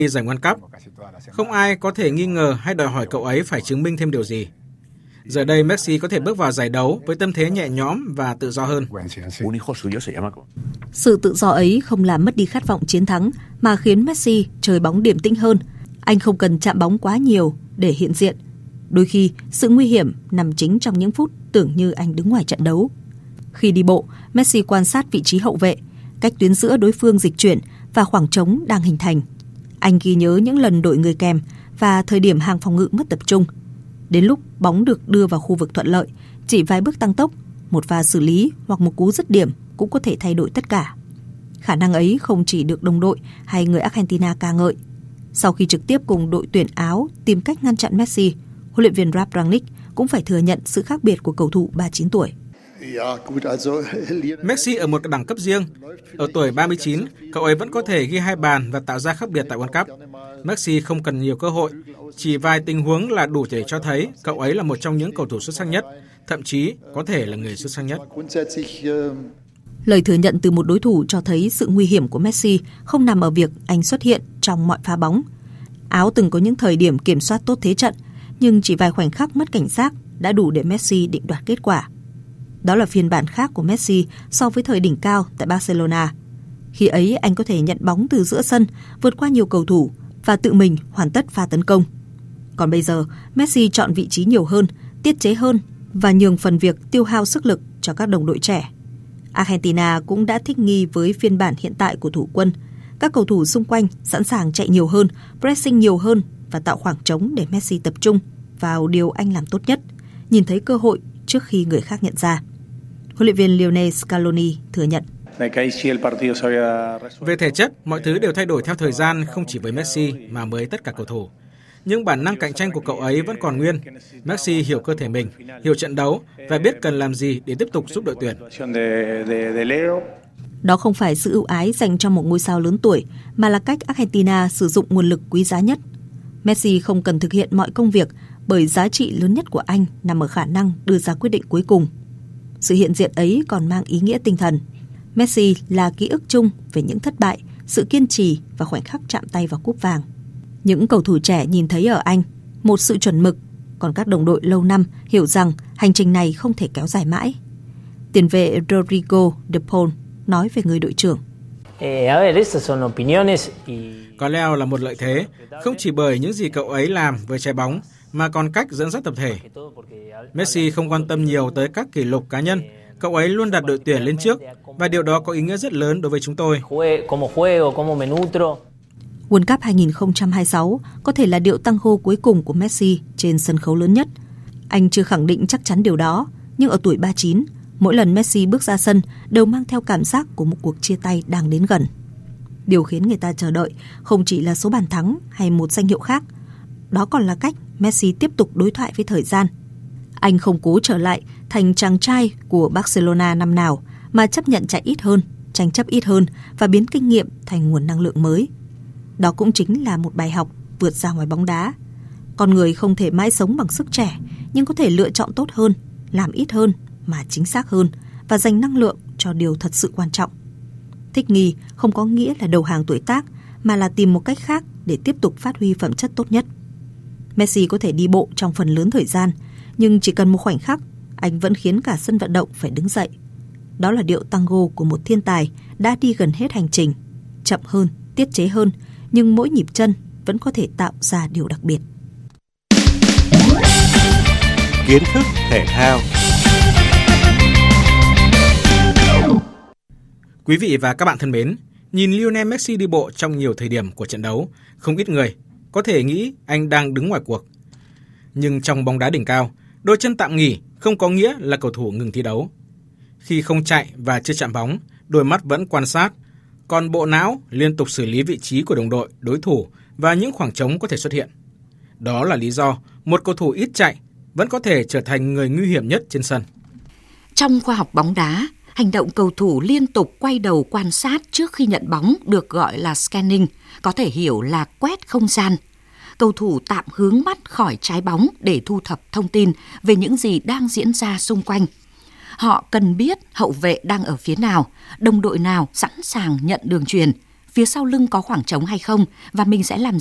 giành World Cup. Không ai có thể nghi ngờ hay đòi hỏi cậu ấy phải chứng minh thêm điều gì. Giờ đây Messi có thể bước vào giải đấu với tâm thế nhẹ nhõm và tự do hơn. Sự tự do ấy không làm mất đi khát vọng chiến thắng mà khiến Messi chơi bóng điềm tĩnh hơn. Anh không cần chạm bóng quá nhiều để hiện diện. Đôi khi, sự nguy hiểm nằm chính trong những phút tưởng như anh đứng ngoài trận đấu. Khi đi bộ, Messi quan sát vị trí hậu vệ, cách tuyến giữa đối phương dịch chuyển và khoảng trống đang hình thành. Anh ghi nhớ những lần đội người kèm và thời điểm hàng phòng ngự mất tập trung. Đến lúc bóng được đưa vào khu vực thuận lợi, chỉ vài bước tăng tốc, một pha xử lý hoặc một cú dứt điểm cũng có thể thay đổi tất cả. Khả năng ấy không chỉ được đồng đội hay người Argentina ca ngợi. Sau khi trực tiếp cùng đội tuyển Áo tìm cách ngăn chặn Messi, huấn luyện viên Ralf Rangnick cũng phải thừa nhận sự khác biệt của cầu thủ 39 tuổi. Messi ở một đẳng cấp riêng. Ở tuổi 39, cậu ấy vẫn có thể ghi 2 bàn và tạo ra khác biệt tại World Cup. Messi không cần nhiều cơ hội, chỉ vài tình huống là đủ để cho thấy cậu ấy là một trong những cầu thủ xuất sắc nhất, thậm chí có thể là người xuất sắc nhất. Lời thừa nhận từ một đối thủ cho thấy sự nguy hiểm của Messi không nằm ở việc anh xuất hiện trong mọi pha bóng. Áo từng có những thời điểm kiểm soát tốt thế trận, nhưng chỉ vài khoảnh khắc mất cảnh giác đã đủ để Messi định đoạt kết quả. Đó là phiên bản khác của Messi so với thời đỉnh cao tại Barcelona. Khi ấy anh có thể nhận bóng từ giữa sân, vượt qua nhiều cầu thủ và tự mình hoàn tất pha tấn công. Còn bây giờ, Messi chọn vị trí nhiều hơn, tiết chế hơn và nhường phần việc tiêu hao sức lực cho các đồng đội trẻ. Argentina cũng đã thích nghi với phiên bản hiện tại của thủ quân. Các cầu thủ xung quanh sẵn sàng chạy nhiều hơn, pressing nhiều hơn và tạo khoảng trống để Messi tập trung vào điều anh làm tốt nhất, nhìn thấy cơ hội trước khi người khác nhận ra. Huấn luyện viên Lionel Scaloni thừa nhận. Về thể chất, mọi thứ đều thay đổi theo thời gian, không chỉ với Messi mà với tất cả cầu thủ. Nhưng bản năng cạnh tranh của cậu ấy vẫn còn nguyên. Messi hiểu cơ thể mình, hiểu trận đấu và biết cần làm gì để tiếp tục giúp đội tuyển. Đó không phải sự ưu ái dành cho một ngôi sao lớn tuổi, mà là cách Argentina sử dụng nguồn lực quý giá nhất. Messi không cần thực hiện mọi công việc bởi giá trị lớn nhất của anh nằm ở khả năng đưa ra quyết định cuối cùng. Sự hiện diện ấy còn mang ý nghĩa tinh thần. Messi là ký ức chung về những thất bại, sự kiên trì và khoảnh khắc chạm tay vào cúp vàng. Những cầu thủ trẻ nhìn thấy ở anh một sự chuẩn mực, còn các đồng đội lâu năm hiểu rằng hành trình này không thể kéo dài mãi. Tiền vệ Rodrigo de Paul nói về người đội trưởng. Có lẽ là một lợi thế, không chỉ bởi những gì cậu ấy làm với trái bóng, mà còn cách dẫn dắt tập thể. Messi không quan tâm nhiều tới các kỷ lục cá nhân, cậu ấy luôn đặt đội tuyển lên trước và điều đó có ý nghĩa rất lớn đối với chúng tôi. World Cup 2026 có thể là điệu tango cuối cùng của Messi trên sân khấu lớn nhất. Anh chưa khẳng định chắc chắn điều đó, nhưng ở tuổi 39, mỗi lần Messi bước ra sân đều mang theo cảm giác của một cuộc chia tay đang đến gần. Điều khiến người ta chờ đợi không chỉ là số bàn thắng hay một danh hiệu khác, đó còn là cách Messi tiếp tục đối thoại với thời gian. Anh không cố trở lại thành chàng trai của Barcelona năm nào, mà chấp nhận chạy ít hơn, tranh chấp ít hơn và biến kinh nghiệm thành nguồn năng lượng mới. Đó cũng chính là một bài học vượt ra ngoài bóng đá. Con người không thể mãi sống bằng sức trẻ, nhưng có thể lựa chọn tốt hơn, làm ít hơn mà chính xác hơn và dành năng lượng cho điều thật sự quan trọng. Thích nghi không có nghĩa là đầu hàng tuổi tác, mà là tìm một cách khác để tiếp tục phát huy phẩm chất tốt nhất. Messi có thể đi bộ trong phần lớn thời gian, nhưng chỉ cần một khoảnh khắc, anh vẫn khiến cả sân vận động phải đứng dậy. Đó là điệu tango của một thiên tài đã đi gần hết hành trình, chậm hơn, tiết chế hơn, nhưng mỗi nhịp chân vẫn có thể tạo ra điều đặc biệt. Kiến thức thể thao. Quý vị và các bạn thân mến, nhìn Lionel Messi đi bộ trong nhiều thời điểm của trận đấu, không ít người có thể nghĩ anh đang đứng ngoài cuộc. Nhưng trong bóng đá đỉnh cao, đôi chân tạm nghỉ không có nghĩa là cầu thủ ngừng thi đấu. Khi không chạy và chưa chạm bóng, đôi mắt vẫn quan sát, còn bộ não liên tục xử lý vị trí của đồng đội, đối thủ và những khoảng trống có thể xuất hiện. Đó là lý do một cầu thủ ít chạy vẫn có thể trở thành người nguy hiểm nhất trên sân. Trong khoa học bóng đá, hành động cầu thủ liên tục quay đầu quan sát trước khi nhận bóng được gọi là scanning, có thể hiểu là quét không gian. Cầu thủ tạm hướng mắt khỏi trái bóng để thu thập thông tin về những gì đang diễn ra xung quanh. Họ cần biết hậu vệ đang ở phía nào, đồng đội nào sẵn sàng nhận đường chuyền, phía sau lưng có khoảng trống hay không và mình sẽ làm